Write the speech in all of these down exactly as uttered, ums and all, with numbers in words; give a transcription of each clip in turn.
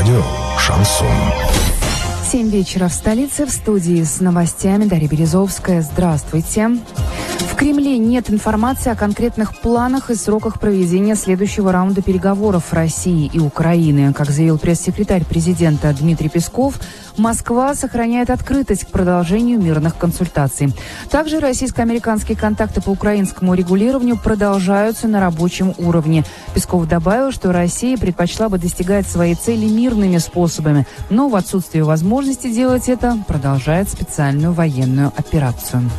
Радио «Шансон». Семь вечера в столице. В студии с новостями Дарья Березовская. Здравствуйте. В Кремле нет информации о конкретных планах и сроках проведения следующего раунда переговоров России и Украины. Как заявил пресс-секретарь президента Дмитрий Песков, Москва сохраняет открытость к продолжению мирных консультаций. Также российско-американские контакты по украинскому регулированию продолжаются на рабочем уровне. Песков добавил, что Россия предпочла бы достигать своей цели мирными способами, но в отсутствие возможности делать это продолжает специальную военную операцию.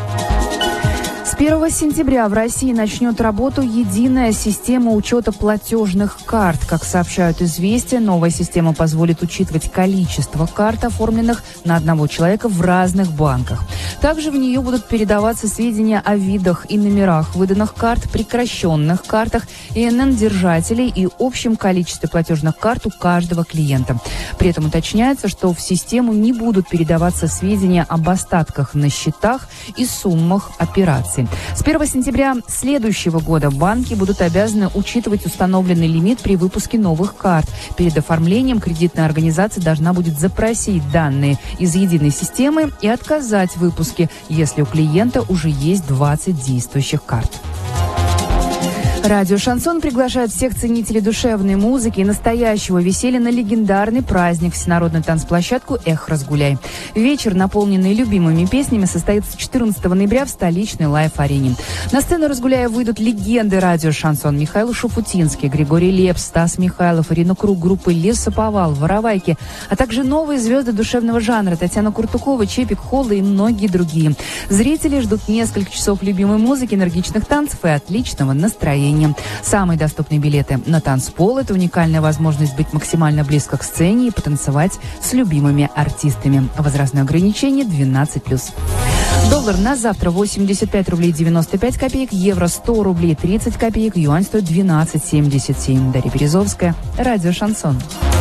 С первого сентября в России начнет работу единая система учета платежных карт. Как сообщают «Известия», новая система позволит учитывать количество карт, оформленных на одного человека в разных банках. Также в нее будут передаваться сведения о видах и номерах выданных карт, прекращенных картах, и эн эн-держателей и общем количестве платежных карт у каждого клиента. При этом уточняется, что в систему не будут передаваться сведения об остатках на счетах и суммах операций. С первого сентября следующего года банки будут обязаны учитывать установленный лимит при выпуске новых карт. Перед оформлением кредитная организация должна будет запросить данные из единой системы и отказать в выпуске, если у клиента уже есть двадцать действующих карт. Радио «Шансон» приглашает всех ценителей душевной музыки и настоящего веселья на легендарный праздник, всенародную танцплощадку «Эх, разгуляй». Вечер, наполненный любимыми песнями, состоится четырнадцатого ноября в столичной лайв-арене. На сцену «Разгуляя» выйдут легенды радио «Шансон» Михаил Шуфутинский, Григорий Лепс, Стас Михайлов, Ирина Круг, группы «Лесоповал», «Воровайки», а также новые звезды душевного жанра Татьяна Куртукова, Чепик Холла и многие другие. Зрители ждут несколько часов любимой музыки, энергичных танцев и отличного настроения. Самые доступные билеты на танцпол – это уникальная возможность быть максимально близко к сцене и потанцевать с любимыми артистами. Возрастное ограничение двенадцать плюс. Доллар на завтра восемьдесят пять рублей девяносто пять копеек, евро сто рублей тридцать копеек, юань стоит двенадцать семьдесят семь. Дарья Березовская, радио «Шансон».